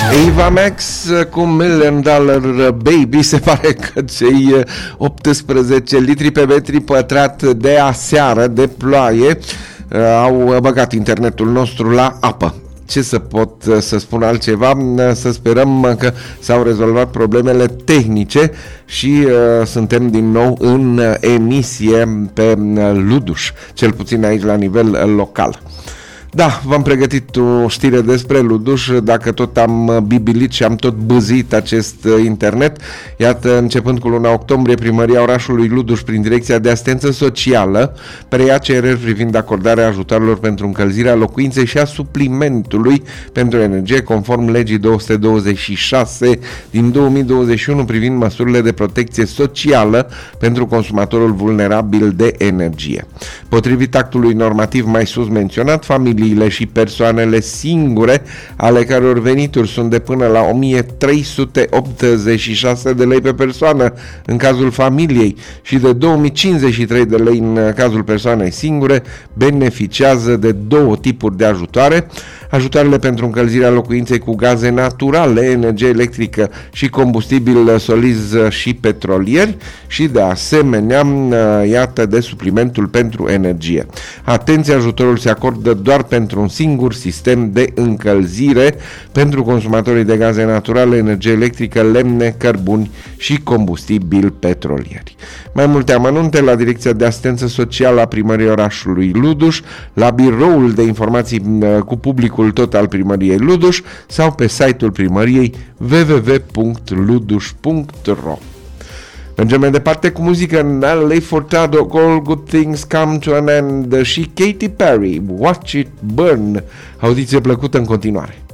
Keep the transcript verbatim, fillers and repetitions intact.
Ava Max cu Million Dollar Baby. Se pare că cei optsprezece litri pe metri pătrat de aseară de ploaie au băgat internetul nostru la apă. Ce să pot să spun altceva? Să sperăm că s-au rezolvat problemele tehnice și uh, suntem din nou în emisie pe Luduș, cel puțin aici la nivel local. Da, v-am pregătit o știre despre Luduș, dacă tot am bibilit și am tot băzit acest internet. Iată, începând cu luna octombrie, Primăria orașului Luduș, prin Direcția de Asistență Socială, preia cereri privind acordarea ajutoarelor pentru încălzirea locuinței și a suplimentului pentru energie, conform legii două sute douăzeci și șase din două mii douăzeci și unu privind măsurile de protecție socială pentru consumatorul vulnerabil de energie. Potrivit actului normativ mai sus menționat, familiile și persoanele singure ale căror venituri sunt de până la o mie trei sute optzeci și șase de lei pe persoană în cazul familiei și de două mii cincizeci și trei de lei în cazul persoanei singure, beneficiază de două tipuri de ajutoare: ajutoarele pentru încălzirea locuinței cu gaze naturale, energie electrică și combustibil solizi și petrolieri și de asemenea, iată, de suplimentul pentru energie. Atenție, ajutorul se acordă doar pentru un singur sistem de încălzire pentru consumatorii de gaze naturale, energie electrică, lemne, cărbuni și combustibil petrolieri. Mai multe amănunte la Direcția de Asistență Socială a Primăriei orașului Luduș, la biroul de informații cu publicul tot al Primăriei Luduș sau pe site-ul primăriei w w w punct luduș punct r o. Mergem mai departe cu muzică. Nelly Furtado, All Good Things Come to an End, și Katy Perry, Watch It Burn. Audiție plăcută în continuare.